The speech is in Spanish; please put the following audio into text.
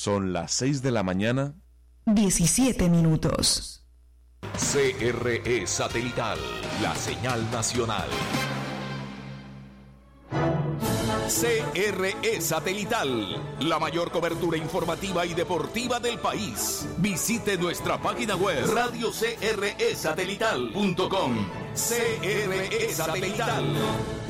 Son las 6 de la mañana. 17 minutos. CRE Satelital, la señal nacional. CRE Satelital, la mayor cobertura informativa y deportiva del país. Visite nuestra página web radiocresatelital.com. CRE Satelital.